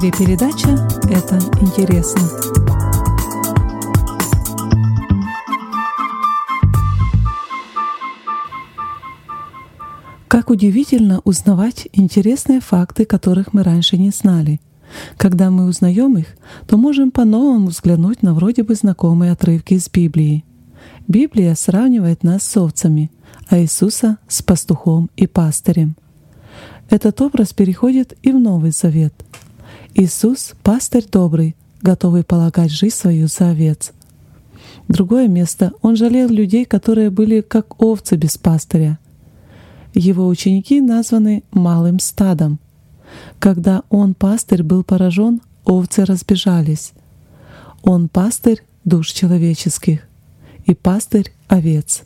Передача «Это интересно». Как удивительно узнавать интересные факты, которых мы раньше не знали. Когда мы узнаем их, то можем по-новому взглянуть на вроде бы знакомые отрывки из Библии. Библия сравнивает нас с овцами, а Иисуса — с пастухом и пастырем. Этот образ переходит и в Новый Завет. Иисус — пастырь добрый, готовый полагать жизнь свою за овец. Другое место — Он жалел людей, которые были как овцы без пастыря. Его ученики названы малым стадом. Когда Он, пастырь, был поражен, овцы разбежались. Он пастырь душ человеческих и пастырь овец.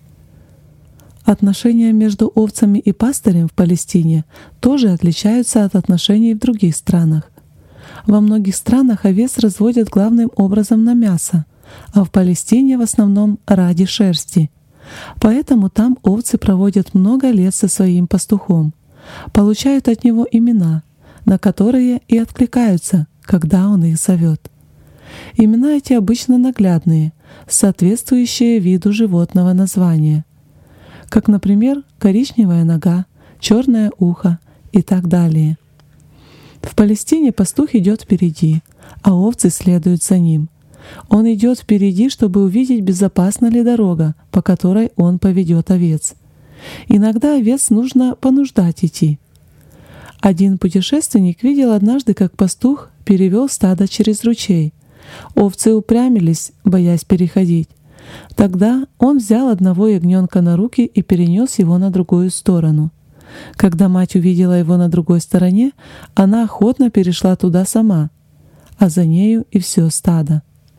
Отношения между овцами и пастырем в Палестине тоже отличаются от отношений в других странах. Во многих странах овец разводят главным образом на мясо, а в Палестине в основном ради шерсти. Поэтому там овцы проводят много лет со своим пастухом, получают от него имена, на которые и откликаются, когда он их зовет. Имена эти обычно наглядные, соответствующие виду животного названия, как, например, коричневая нога, черное ухо и так далее. В Палестине пастух идет впереди, а овцы следуют за ним. Он идет впереди, чтобы увидеть, безопасна ли дорога, по которой он поведет овец. Иногда овец нужно понуждать идти. Один путешественник видел однажды, как пастух перевел стадо через ручей. Овцы упрямились, боясь переходить. Тогда он взял одного ягненка на руки и перенес его на другую сторону. Когда мать увидела его на другой стороне, она охотно перешла туда сама, а за нею и все стадо.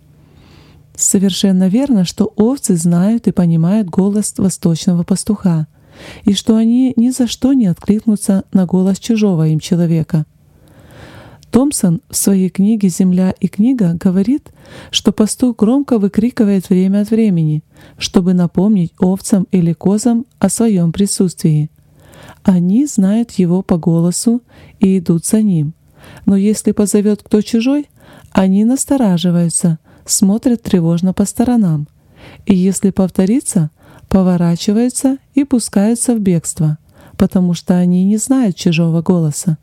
Совершенно верно, что овцы знают и понимают голос восточного пастуха, и что они ни за что не откликнутся на голос чужого им человека. Томпсон в своей книге «Земля и книга» говорит, что пастух громко выкрикивает время от времени, чтобы напомнить овцам или козам о своем присутствии. Они знают его по голосу и идут за ним. Но если позовет кто чужой, они настораживаются, смотрят тревожно по сторонам. И если повторится, поворачиваются и пускаются в бегство, потому что они не знают чужого голоса.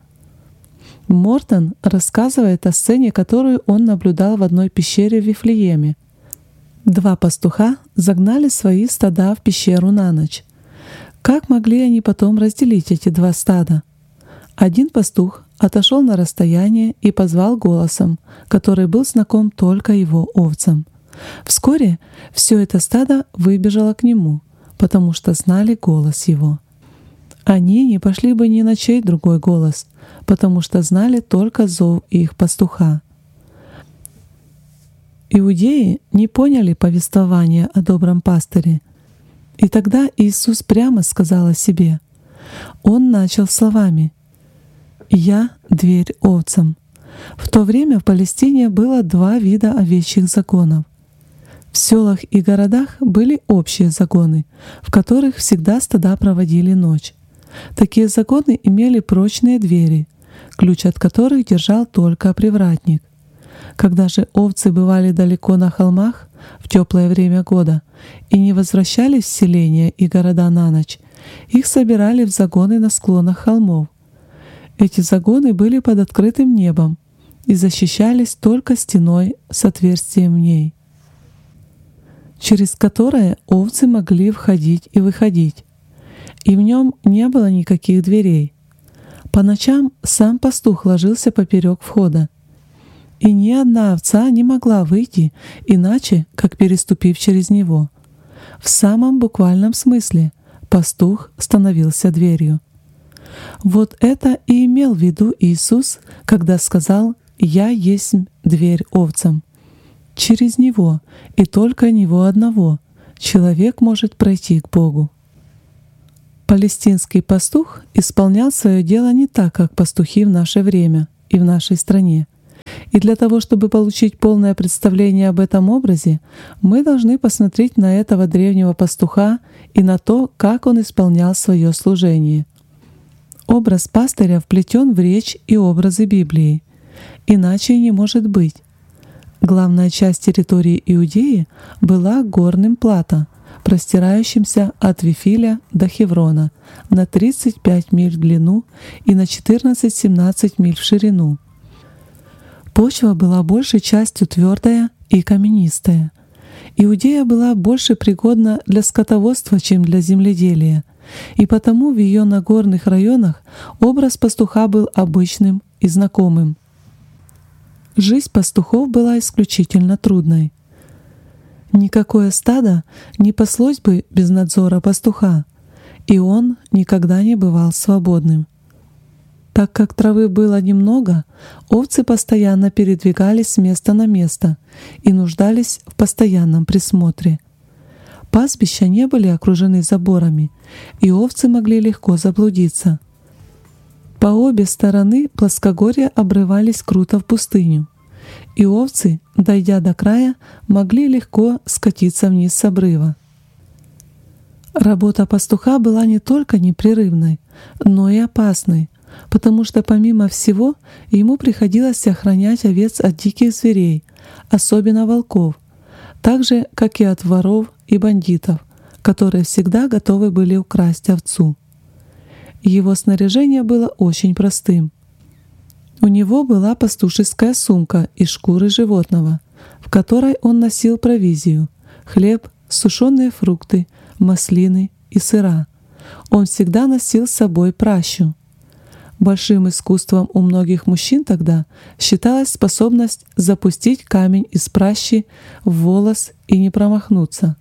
Мортон рассказывает о сцене, которую он наблюдал в одной пещере в Вифлееме. Два пастуха загнали свои стада в пещеру на ночь. Как могли они потом разделить эти два стада? Один пастух отошел на расстояние и позвал голосом, который был знаком только его овцам. Вскоре все это стадо выбежало к нему, потому что знали голос его. Они не пошли бы ни на чей другой голос, потому что знали только зов их пастуха. Иудеи не поняли повествования о добром пастыре. И тогда Иисус прямо сказал о себе. Он начал словами: «Я — дверь овцам». В то время в Палестине было два вида овечьих загонов. В селах и городах были общие загоны, в которых всегда стада проводили ночь. Такие загоны имели прочные двери, ключ от которых держал только привратник. Когда же овцы бывали далеко на холмах в теплое время года и не возвращались в селения и города на ночь, их собирали в загоны на склонах холмов. Эти загоны были под открытым небом и защищались только стеной с отверстием в ней, через которое овцы могли входить и выходить, и в нем не было никаких дверей. По ночам сам пастух ложился поперек входа, и ни одна овца не могла выйти иначе, как переступив через него. В самом буквальном смысле пастух становился дверью. Вот это и имел в виду Иисус, когда сказал: «Я есть дверь овцам». Через Него и только Него одного человек может пройти к Богу. Палестинский пастух исполнял свое дело не так, как пастухи в наше время и в нашей стране. И для того, чтобы получить полное представление об этом образе, мы должны посмотреть на этого древнего пастуха и на то, как он исполнял свое служение. Образ пастыря вплетен в речь и образы Библии. иначе и не может быть. Главная часть территории Иудеи была горным плато, простирающимся от Вифиля до Хеврона на 35 миль в длину и на 14-17 миль в ширину. Почва была большей частью твердая и каменистая. Иудея была больше пригодна для скотоводства, чем для земледелия, и потому в ее нагорных районах образ пастуха был обычным и знакомым. Жизнь пастухов была исключительно трудной. Никакое стадо не паслось бы без надзора пастуха, и он никогда не бывал свободным. Так как травы было немного, овцы постоянно передвигались с места на место и нуждались в постоянном присмотре. Пастбища не были окружены заборами, и овцы могли легко заблудиться. По обе стороны плоскогорья обрывались круто в пустыню, и овцы, дойдя до края, могли легко скатиться вниз с обрыва. Работа пастуха была не только непрерывной, но и опасной, потому что помимо всего ему приходилось охранять овец от диких зверей, особенно волков, так же, как и от воров и бандитов, которые всегда готовы были украсть овцу. Его снаряжение было очень простым. У него была пастушеская сумка из шкуры животного, в которой он носил провизию — хлеб, сушеные фрукты, маслины и сыра. Он всегда носил с собой пращу. Большим искусством у многих мужчин тогда считалась способность запустить камень из пращи в волос и не промахнуться.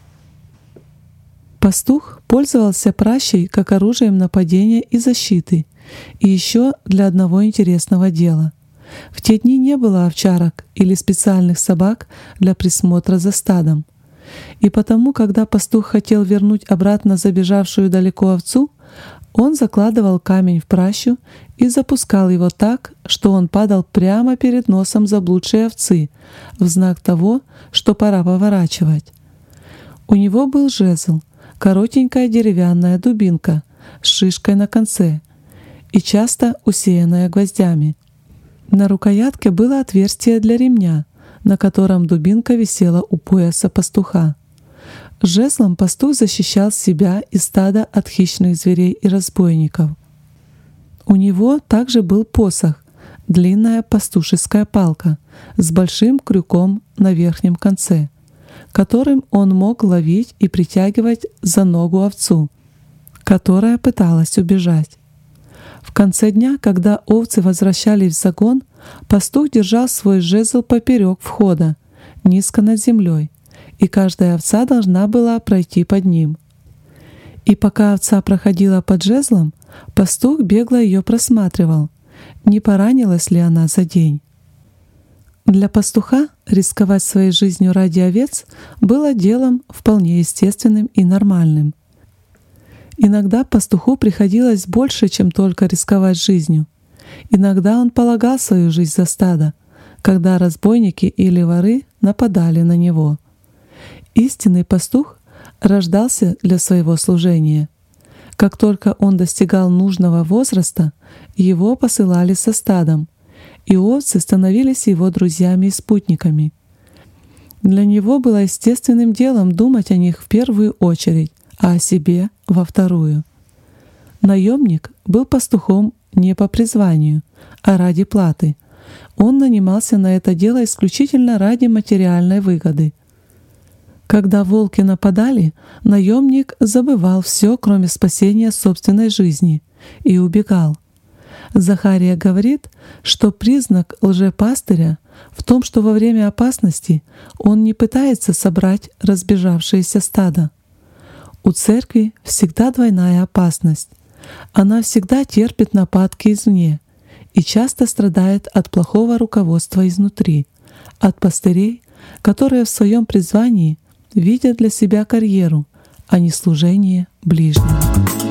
Пастух пользовался пращей как оружием нападения и защиты, и еще для одного интересного дела. В те дни не было овчарок или специальных собак для присмотра за стадом. И потому, когда пастух хотел вернуть обратно забежавшую далеко овцу, он закладывал камень в пращу и запускал его так, что он падал прямо перед носом заблудшей овцы, в знак того, что пора поворачивать. У него был жезл, коротенькая деревянная дубинка с шишкой на конце и часто усеянная гвоздями. На рукоятке было отверстие для ремня, на котором дубинка висела у пояса пастуха. Жезлом пастух защищал себя и стадо от хищных зверей и разбойников. У него также был посох, длинная пастушеская палка с большим крюком на верхнем конце, которым он мог ловить и притягивать за ногу овцу, которая пыталась убежать. В конце дня, когда овцы возвращались в загон, пастух держал свой жезл поперек входа, низко над землей, и каждая овца должна была пройти под ним. И пока овца проходила под жезлом, пастух бегло ее просматривал, не поранилась ли она за день. Для пастуха рисковать своей жизнью ради овец было делом вполне естественным и нормальным. Иногда пастуху приходилось больше, чем только рисковать жизнью. Иногда он полагал свою жизнь за стадо, когда разбойники или воры нападали на него. Истинный пастух рождался для своего служения. Как только он достигал нужного возраста, его посылали со стадом, и овцы становились его друзьями и спутниками. Для него было естественным делом думать о них в первую очередь, а о себе во вторую. Наемник был пастухом не по призванию, а ради платы. Он нанимался на это дело исключительно ради материальной выгоды. Когда волки нападали, наемник забывал все, кроме спасения собственной жизни, и убегал. Захария говорит, что признак лжепастыря в том, что во время опасности он не пытается собрать разбежавшееся стадо. У церкви всегда двойная опасность. Она всегда терпит нападки извне и часто страдает от плохого руководства изнутри, от пастырей, которые в своем призвании видят для себя карьеру, а не служение ближнему.